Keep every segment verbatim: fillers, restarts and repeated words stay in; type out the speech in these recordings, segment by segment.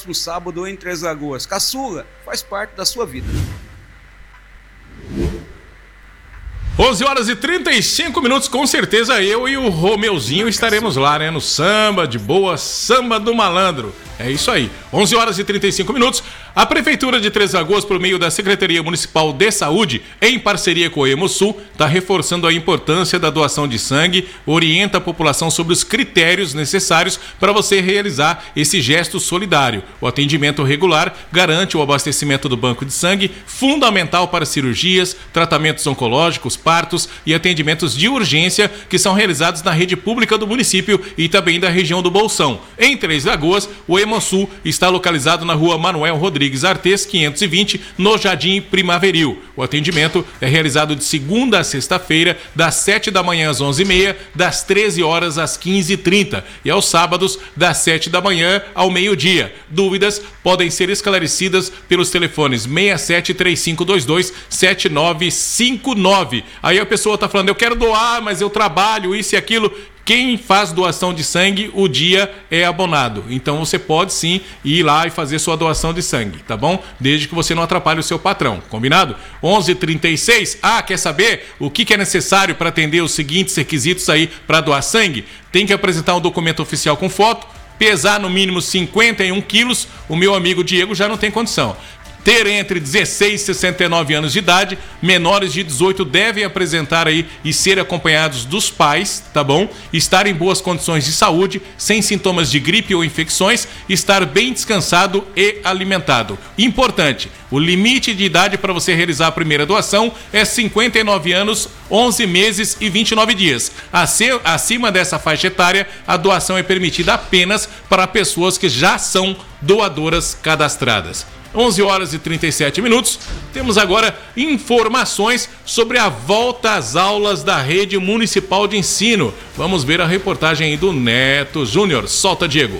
próximo sábado em Três Lagoas. Caçula, faz parte da sua vida. onze horas e trinta e cinco minutos, com certeza eu e o Romeuzinho estaremos lá, né? No samba de boa, samba do malandro. É isso aí. onze horas e trinta e cinco minutos. A Prefeitura de Três Lagoas, por meio da Secretaria Municipal de Saúde, em parceria com o Hemosul, está reforçando a importância da doação de sangue, orienta a população sobre os critérios necessários para você realizar esse gesto solidário. O atendimento regular garante o abastecimento do banco de sangue, fundamental para cirurgias, tratamentos oncológicos, partos e atendimentos de urgência que são realizados na rede pública do município e também da região do Bolsão. Em Três Lagoas, o Hemosul está localizado na rua Manuel Rodrigues Artes, quinhentos e vinte, no Jardim Primaveril. O atendimento é realizado de segunda a sexta-feira, das sete da manhã às onze e meia, das treze horas às quinze e trinta e aos sábados, das sete da manhã ao meio-dia. Dúvidas podem ser esclarecidas pelos telefones seis sete três cinco dois dois sete nove cinco nove. Aí a pessoa está falando, eu quero doar, mas eu trabalho, isso e aquilo. Quem faz doação de sangue, o dia é abonado. Então você pode sim ir lá e fazer sua doação de sangue, tá bom? Desde que você não atrapalhe o seu patrão, combinado? onze e trinta e seis. Ah, quer saber o que é necessário para atender os seguintes requisitos aí para doar sangue? Tem que apresentar um documento oficial com foto, pesar no mínimo cinquenta e um quilos. O meu amigo Diego já não tem condição. Ter entre dezesseis e sessenta e nove anos de idade, menores de dezoito devem apresentar aí e ser acompanhados dos pais, tá bom? Estar em boas condições de saúde, sem sintomas de gripe ou infecções, estar bem descansado e alimentado. Importante, o limite de idade para você realizar a primeira doação é cinquenta e nove anos, onze meses e vinte e nove dias. Acima dessa faixa etária, a doação é permitida apenas para pessoas que já são doadoras cadastradas. onze horas e trinta e sete minutos, temos agora informações sobre a volta às aulas da rede municipal de ensino. Vamos ver a reportagem aí do Neto Júnior. Solta, Diego.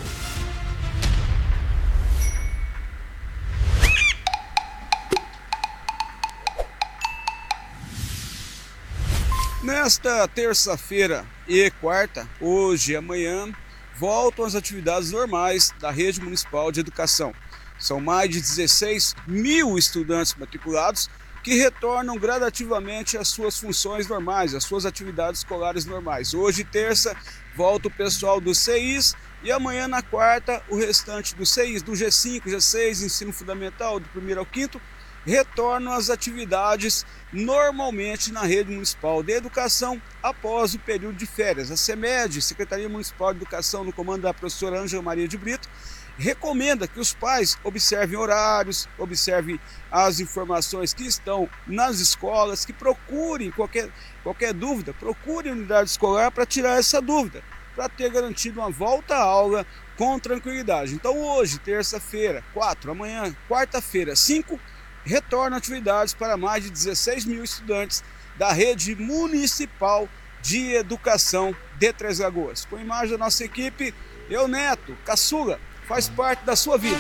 Nesta terça-feira e quarta, hoje e amanhã, voltam as atividades normais da rede municipal de educação. São mais de dezesseis mil estudantes matriculados que retornam gradativamente às suas funções normais, às suas atividades escolares normais. Hoje, terça, volta o pessoal do C I S e amanhã, na quarta, o restante do C I S, do G cinco, G seis, ensino fundamental, do primeiro ao quinto, retornam às atividades normalmente na rede municipal de educação após o período de férias. A SEMED, Secretaria Municipal de Educação, no comando da professora Ângela Maria de Brito, recomenda que os pais observem horários, observem as informações que estão nas escolas, que procurem qualquer, qualquer dúvida, procurem a unidade escolar para tirar essa dúvida, para ter garantido uma volta à aula com tranquilidade. Então hoje, terça-feira, quatro, amanhã, quarta-feira, cinco, retornam atividades para mais de dezesseis mil estudantes da rede municipal de educação de Três Lagoas. Com a imagem da nossa equipe, eu, Neto, Caçula, faz parte da sua vida.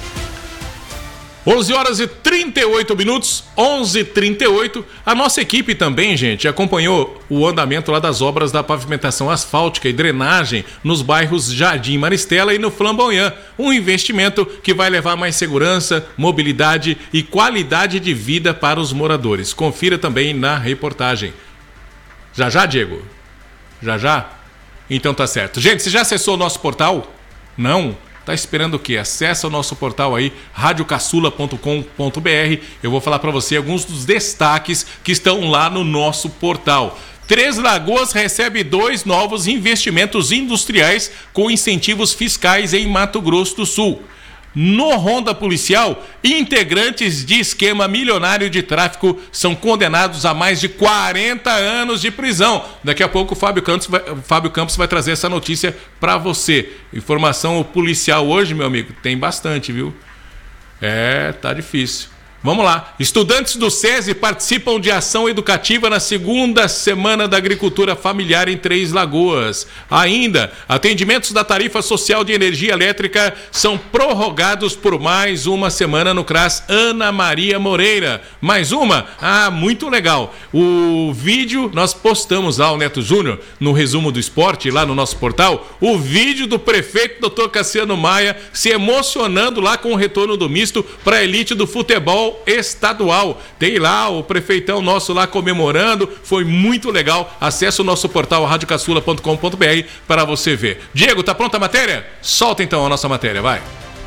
onze horas e trinta e oito minutos, onze e trinta e oito. A nossa equipe também, gente, acompanhou o andamento lá das obras da pavimentação asfáltica e drenagem nos bairros Jardim Maristela e no Flamboyant. Um investimento que vai levar mais segurança, mobilidade e qualidade de vida para os moradores. Confira também na reportagem. Já já, Diego? Já já? Então tá certo. Gente, você já acessou o nosso portal? Não? Tá esperando o quê? Acessa o nosso portal aí, rádio caçula ponto com ponto br. Eu vou falar para você alguns dos destaques que estão lá no nosso portal. Três Lagoas recebe dois novos investimentos industriais com incentivos fiscais em Mato Grosso do Sul. No Ronda Policial, integrantes de esquema milionário de tráfico são condenados a mais de quarenta anos de prisão. Daqui a pouco o Fábio Campos vai, Fábio Campos vai trazer essa notícia para você. Informação policial hoje, meu amigo, tem bastante, viu? É, tá difícil. Vamos lá. Estudantes do SESI participam de ação educativa na segunda semana da agricultura familiar em Três Lagoas. Ainda, atendimentos da tarifa social de energia elétrica são prorrogados por mais uma semana no CRAS Ana Maria Moreira. Mais uma? Ah, muito legal. O vídeo, nós postamos lá, o Neto Júnior, no resumo do esporte, lá no nosso portal, o vídeo do prefeito doutor Cassiano Maia se emocionando lá com o retorno do misto para a elite do futebol estadual. Tem lá o prefeitão nosso lá comemorando, foi muito legal. Acesse o nosso portal rádio caçula ponto com ponto b r para você ver. Diego, tá pronta a matéria? Solta então a nossa matéria, vai.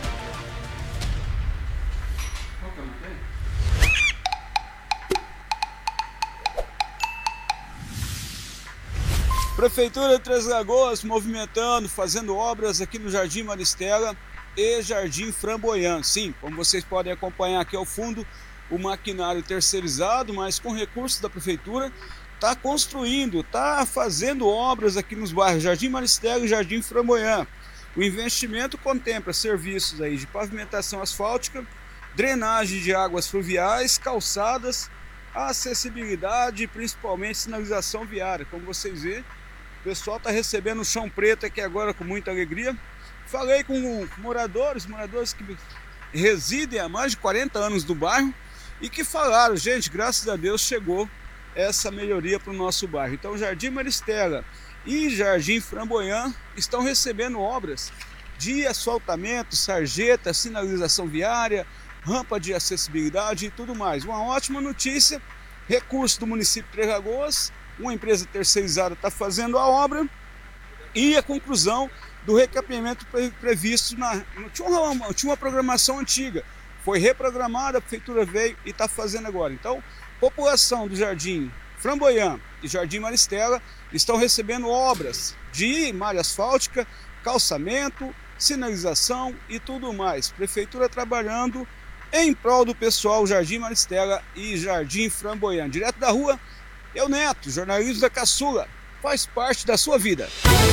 Prefeitura de Três Lagoas movimentando, fazendo obras aqui no Jardim Maristela e Jardim Framboyant. Sim, como vocês podem acompanhar aqui ao fundo, o maquinário terceirizado, mas com recursos da prefeitura, está construindo, está fazendo obras aqui nos bairros Jardim Maristela e Jardim Framboyant. O investimento contempla serviços aí de pavimentação asfáltica, drenagem de águas fluviais, calçadas, acessibilidade e principalmente sinalização viária. Como vocês veem, o pessoal está recebendo o chão preto aqui agora com muita alegria. Falei com moradores, moradores que residem há mais de quarenta anos no bairro e que falaram, gente, graças a Deus chegou essa melhoria para o nosso bairro. Então, Jardim Maristela e Jardim Framboyant estão recebendo obras de asfaltamento, sarjeta, sinalização viária, rampa de acessibilidade e tudo mais. Uma ótima notícia, recurso do município de Três Lagoas, uma empresa terceirizada está fazendo a obra e a conclusão do recapeamento previsto na... Tinha uma, tinha uma programação antiga, foi reprogramada, a prefeitura veio e está fazendo agora. Então, população do Jardim Framboyant e Jardim Maristela estão recebendo obras de malha asfáltica, calçamento, sinalização e tudo mais. Prefeitura trabalhando em prol do pessoal Jardim Maristela e Jardim Framboyant. Direto da rua, eu Neto, jornalismo da Caçula, faz parte da sua vida.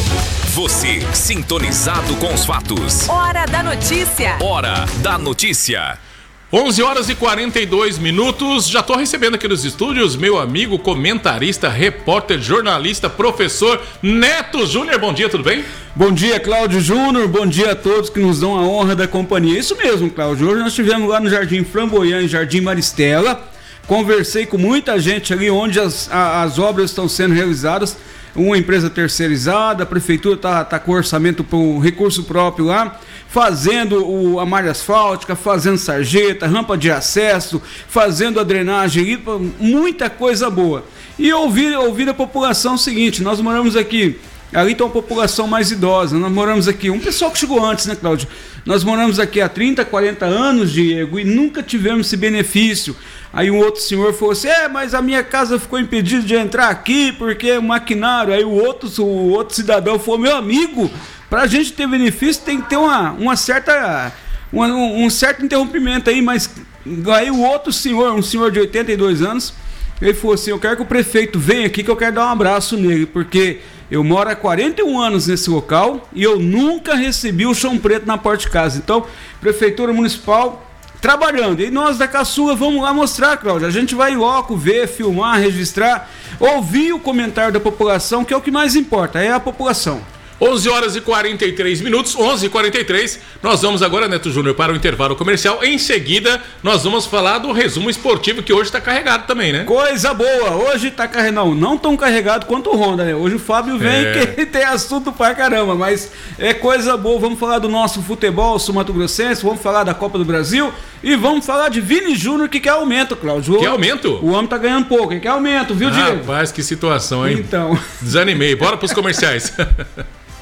Você, sintonizado com os fatos. Hora da notícia. Hora da notícia. onze horas e quarenta e dois minutos. Já estou recebendo aqui nos estúdios meu amigo, comentarista, repórter, jornalista, professor Neto Júnior. Bom dia, tudo bem? Bom dia, Cláudio Júnior. Bom dia a todos que nos dão a honra da companhia. Isso mesmo, Cláudio. Hoje nós estivemos lá no Jardim Framboyant e Jardim Maristela. Conversei com muita gente ali onde as, a, as obras estão sendo realizadas. Uma empresa terceirizada, a prefeitura está tá com orçamento para um recurso próprio lá, fazendo o, a malha asfáltica, fazendo sarjeta, rampa de acesso, fazendo a drenagem, muita coisa boa. E ouvir, ouvir a população o seguinte, nós moramos aqui, ali está uma população mais idosa, nós moramos aqui, um pessoal que chegou antes, né, Cláudio? Nós moramos aqui há trinta, quarenta anos, Diego, e nunca tivemos esse benefício. Aí um outro senhor falou assim, é, mas a minha casa ficou impedida de entrar aqui porque é um maquinário. Aí o outro, o outro cidadão falou, meu amigo, para a gente ter benefício tem que ter uma, uma certa, uma, um certo interrompimento aí, mas aí o outro senhor, um senhor de oitenta e dois anos, ele falou assim, eu quero que o prefeito venha aqui que eu quero dar um abraço nele, porque eu moro há quarenta e um anos nesse local e eu nunca recebi o chão preto na porta de casa. Então, Prefeitura Municipal trabalhando. E nós da Caçula vamos lá mostrar, Cláudio. A gente vai em loco ver, filmar, registrar, ouvir o comentário da população, que é o que mais importa, é a população. onze horas e quarenta e três minutos, onze e quarenta e três. Nós vamos agora, Neto Júnior, para o intervalo comercial. Em seguida, nós vamos falar do resumo esportivo, que hoje está carregado também, né? Coisa boa! Hoje está carregado, não, não tão carregado quanto o Honda, né? Hoje o Fábio vem é. que tem assunto pra caramba, mas é coisa boa. Vamos falar do nosso futebol sul-mato-grossense, vamos falar da Copa do Brasil e vamos falar de Vini Júnior, que quer aumento, Cláudio. Que aumento? O homem tá ganhando pouco, que quer aumento, viu, Diego? Rapaz, que situação, hein? Então. Desanimei. Bora pros comerciais.